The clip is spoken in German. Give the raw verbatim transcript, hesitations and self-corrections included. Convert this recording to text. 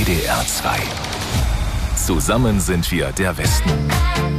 D R zwei. Zusammen sind wir der Westen.